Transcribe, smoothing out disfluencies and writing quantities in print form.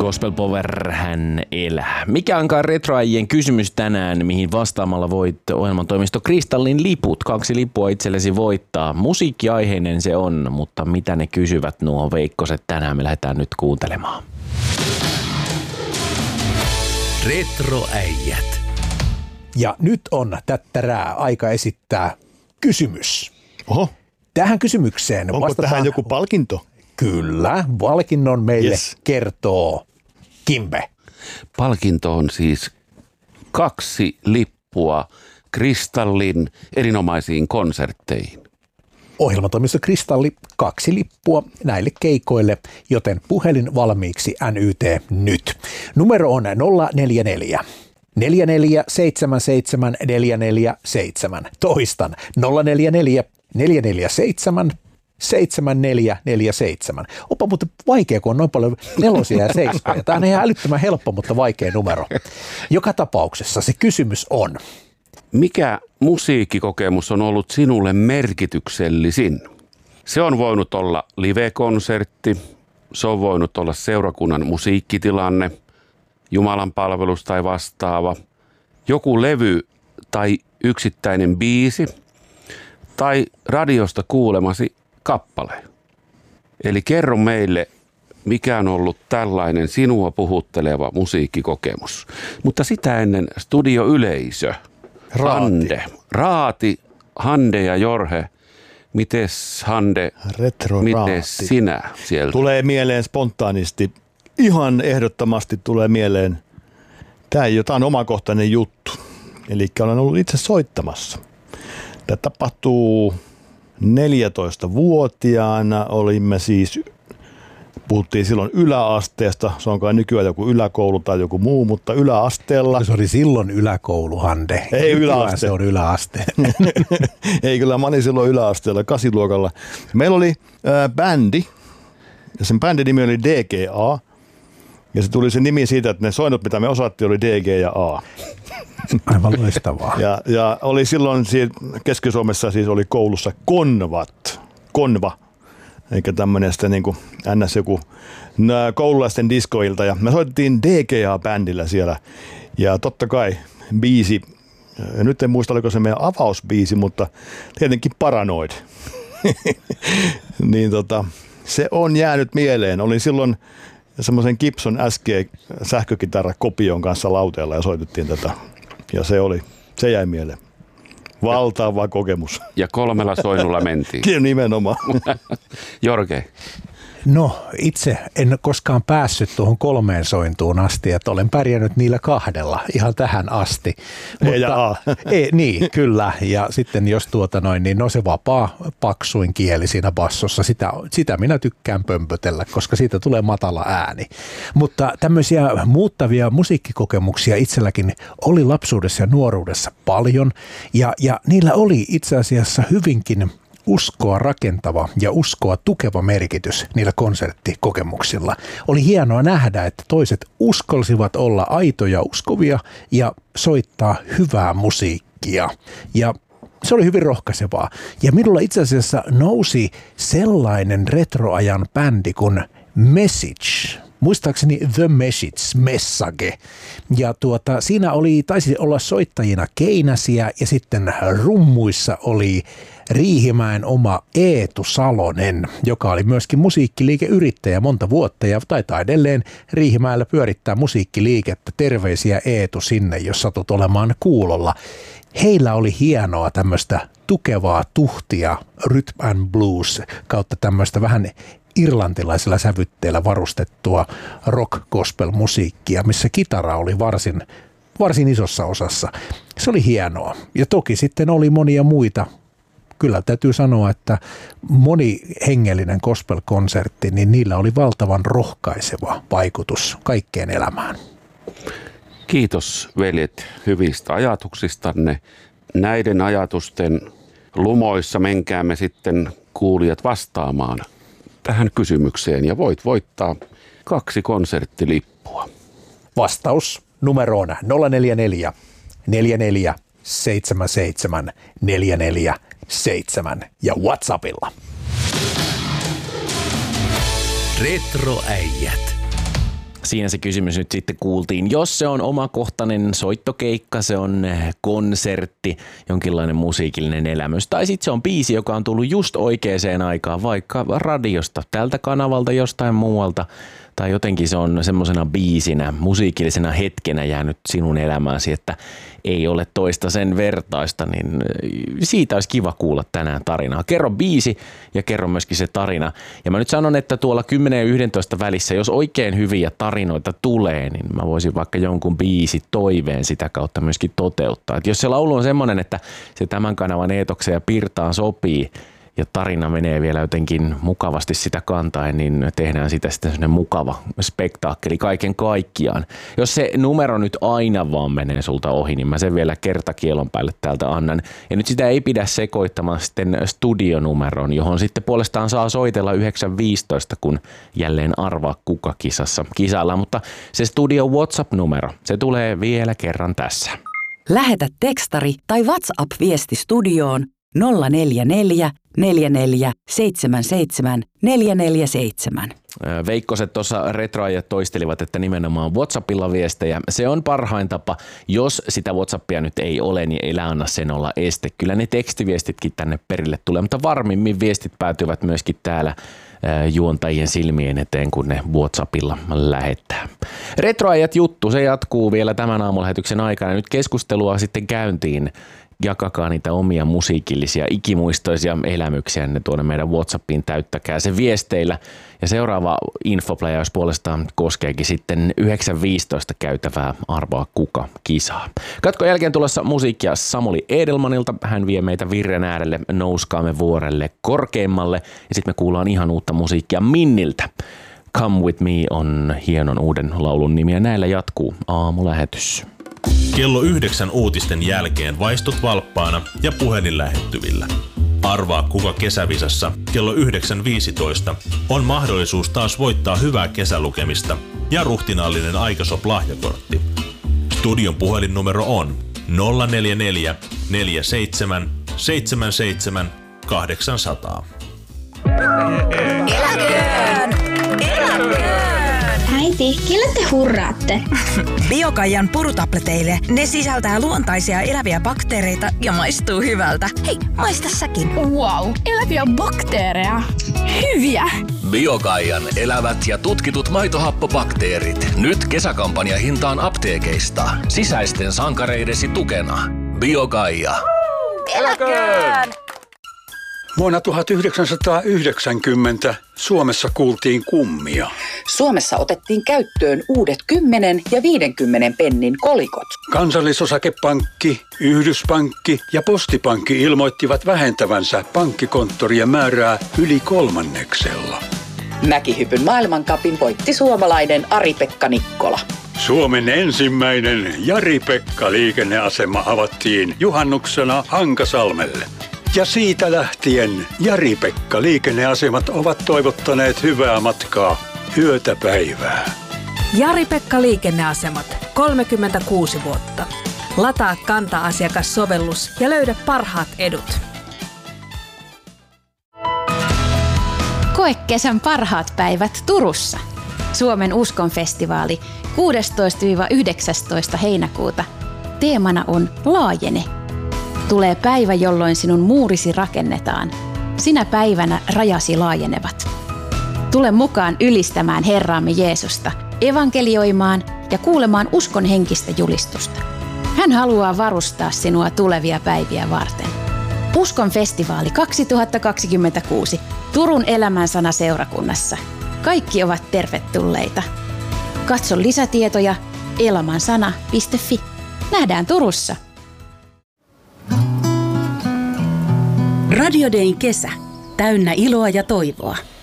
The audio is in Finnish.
Gospel Power hän elää. Mikä onkaan retroajien kysymys tänään, mihin vastaamalla voit ohjelmantoimisto Kristallin liput? 2 lippua itsellesi voittaa. Musiikkiaiheinen se on, mutta mitä ne kysyvät nuo veikkoset tänään? Me lähdetään nyt kuuntelemaan. Retroäijät. Ja nyt on tättärää aika esittää kysymys. Oho. Tähän kysymykseen onko vastataan... tähän joku palkinto? Kyllä, palkinnon meille kertoo Kimbe. Palkinto on siis 2 lippua Kristallin erinomaisiin konsertteihin. Ohjelmatoimisto Kristalli 2 lippua näille keikoille, joten puhelin valmiiksi NYT nyt. Numero on 044 4477 447. Toistan 044 447 7447. Onpa muuten vaikea, kun on noin paljon 4 ja 7. Tämä on ihan älyttömän helppo, mutta vaikea numero. Joka tapauksessa se kysymys on. Mikä musiikkikokemus on ollut sinulle merkityksellisin? Se on voinut olla live-konsertti, se on voinut olla seurakunnan musiikkitilanne, Jumalan palvelus tai vastaava, joku levy tai yksittäinen biisi tai radiosta kuulemasi kappale. Eli kerro meille, mikä on ollut tällainen sinua puhutteleva musiikkikokemus. Mutta sitä ennen studioyleisö. Hande ja Jorge. Mites Hande, mites sinä sieltä? Tulee mieleen spontaanisti, ihan ehdottomasti tulee mieleen. Tämä ei jotain omakohtainen juttu. Eli olen ollut itse soittamassa. Tämä tapahtuu 14-vuotiaana. Olimme siis, puhuttiin silloin yläasteesta. Se on kai nykyään joku yläkoulu tai joku muu, mutta yläasteella. Se oli silloin yläkoulu, Hande. Ei yläaste. Se on yläaste. Ei kyllä, mä olin silloin yläasteella 8-luokalla. Meillä oli bändi, ja sen bändin nimi oli DGA. Ja se tuli se nimi siitä, että ne soinut, mitä me osattiin, oli DG ja A. Aivan loistavaa. Ja oli silloin Keski-Suomessa siis oli koulussa konva, eikä tämmöinen sitten niin kuin ns. Joku koululaisten diskoilta. Ja me soitettiin DGA-bändillä siellä. Ja totta kai biisi, ja nyt en muista, oliko se meidän avausbiisi, mutta tietenkin Paranoid. Niin se on jäänyt mieleen. Olin silloin semmoisen Gibson SG sähkökitarra-kopion kanssa lauteella ja soitettiin tätä. Ja se jäi mieleen. Valtava kokemus. Ja 3 soinulla mentiin. Nimenomaan. Jorge. No, itse en koskaan päässyt tuohon 3 sointuun asti, että olen pärjännyt niillä 2 ihan tähän asti. Niin, kyllä. Ja sitten jos niin se vapaa paksuin kieli siinä bassossa, sitä minä tykkään pömpötellä, koska siitä tulee matala ääni. Mutta tämmöisiä muuttavia musiikkikokemuksia itselläkin oli lapsuudessa ja nuoruudessa paljon, ja niillä oli itse asiassa hyvinkin uskoa rakentava ja uskoa tukeva merkitys niillä konserttikokemuksilla. Oli hienoa nähdä, että toiset uskalsivat olla aitoja uskovia ja soittaa hyvää musiikkia. Ja se oli hyvin rohkaisevaa. Ja minulla itse asiassa nousi sellainen retroajan bändi kuin Message. Muistaakseni The Message. Ja siinä taisi olla soittajina Keinäsiä ja sitten rummuissa oli Riihimäen oma Eetu Salonen, joka oli myöskin musiikkiliikeyrittäjä monta vuotta ja taitaa edelleen Riihimäellä pyörittää musiikkiliikettä. Terveisiä Eetu sinne, jos satut olemaan kuulolla. Heillä oli hienoa tämmöistä tukevaa tuhtia, rhythm and blues kautta tämmöistä vähän irlantilaisilla sävytteillä varustettua rock-gospel-musiikkia, missä kitara oli varsin isossa osassa. Se oli hienoa. Ja toki sitten oli monia muita. Kyllä täytyy sanoa, että moni hengellinen gospel-konsertti, niin niillä oli valtavan rohkaiseva vaikutus kaikkeen elämään. Kiitos veljet hyvistä ajatuksistanne. Näiden ajatusten lumoissa menkäämme sitten kuulijat vastaamaan tähän kysymykseen ja voit voittaa 2 konserttilippua. Vastaus numeroon 044 44 77 447 ja WhatsAppilla. Retroäijät. siinä se kysymys nyt sitten kuultiin. Jos se on omakohtainen soittokeikka, se on konsertti, jonkinlainen musiikillinen elämys, tai sitten se on biisi, joka on tullut just oikeaan aikaan, vaikka radiosta, tältä kanavalta, jostain muualta, tai jotenkin se on semmoisena biisinä, musiikillisena hetkenä jäänyt sinun elämääsi, että ei ole toista sen vertaista, niin siitä olisi kiva kuulla tänään tarinaa. Kerro biisi ja kerro myöskin se tarina. Ja mä nyt sanon, että tuolla 10 ja 11 välissä, jos oikein hyviä tarinoita tulee, niin mä voisin vaikka jonkun biisi toiveen sitä kautta myöskin toteuttaa. Et jos se laulu on semmoinen, että se tämän kanavan eetokseen ja pirtaan sopii, ja tarina menee vielä jotenkin mukavasti sitä kantaen, niin tehdään sitä sitten sellainen mukava spektaakkeli kaiken kaikkiaan. Jos se numero nyt aina vaan menee sulta ohi, niin mä sen vielä kertakielon päälle täältä annan. Ja nyt sitä ei pidä sekoittamaan sitten studionumeroon, johon sitten puolestaan saa soitella 9.15, kun jälleen arvaa kuka kisassa kisaillaan. Mutta se studio WhatsApp-numero, se tulee vielä kerran tässä. Lähetä tekstari tai WhatsApp-viesti studioon 044 44 77 447. Veikkoset tuossa retroajat toistelivat, että nimenomaan WhatsAppilla viestejä. Se on parhain tapa. Jos sitä WhatsAppia nyt ei ole, niin ei anna sen olla este. Kyllä ne tekstiviestitkin tänne perille tulee, mutta varmimmin viestit päätyvät myöskin täällä juontajien silmien eteen, kun ne WhatsAppilla lähettää. Retroajat juttu, se jatkuu vielä tämän aamulähetyksen aikana. Nyt keskustelua sitten käyntiin. Jakakaa niitä omia musiikillisia, ikimuistoisia elämyksiä ne tuonne meidän WhatsAppiin, täyttäkää se viesteillä. Ja seuraava infopläjäys puolestaan koskeekin sitten 9.15 käytävää Arvaa kuka kisaa. Katkon jälkeen tulossa musiikkia Samuli Edelmanilta. Hän vie meitä virren äärelle, nouskaamme vuorelle korkeimmalle ja sitten me kuullaan ihan uutta musiikkia Minniltä. Come With Me on hienon uuden laulun nimi ja näillä jatkuu aamulähetys. Kello 9 uutisten jälkeen vaistut valppaana ja puhelin lähettyvillä. Arvaa kuka kesävisassa kello 9.15 on mahdollisuus taas voittaa hyvää kesälukemista ja ruhtinaallinen Aikasop-lahjakortti. Studion puhelinnumero on 044 47 77 800. Eläköön! Eläköön! Äiti, kelle te hurraatte? Biokaijan purutableteille. Ne sisältää luontaisia eläviä bakteereita ja maistuu hyvältä. Hei, maista säkin. Wow, eläviä bakteereja. Hyviä! Biokaijan elävät ja tutkitut maitohappobakteerit. Nyt kesäkampanja hintaan apteekeista. Sisäisten sankareidesi tukena. Biokaija. Eläköön! Vuonna 1990 Suomessa kuultiin kummia. Suomessa otettiin käyttöön uudet 10 ja 50 pennin kolikot. Kansallisosakepankki, Yhdyspankki ja Postipankki ilmoittivat vähentävänsä pankkikonttorien määrää yli 1/3. Mäkihypyn maailmancupin voitti suomalainen Ari-Pekka Nikkola. Suomen ensimmäinen Jari-Pekka-liikenneasema avattiin juhannuksena Hankasalmelle. Ja siitä lähtien Jari-Pekka-liikenneasemat ovat toivottaneet hyvää matkaa yötä päivää. Jari-Pekka Liikenneasemat, 36 vuotta. Lataa Kanta-asiakassovellus ja löydä parhaat edut. Koe kesän parhaat päivät Turussa. Suomen uskonfestivaali 16-19 heinäkuuta. Teemana on Laajene. Tulee päivä, jolloin sinun muurisi rakennetaan. Sinä päivänä rajasi laajenevat. Tule mukaan ylistämään Herraamme Jeesusta, evankelioimaan ja kuulemaan uskon henkistä julistusta. Hän haluaa varustaa sinua tulevia päiviä varten. Uskon festivaali 2026 Turun Elämänsana seurakunnassa. Kaikki ovat tervetulleita. Katso lisätietoja elamansana.fi. Nähdään Turussa. Radio Dayn kesä. Täynnä iloa ja toivoa.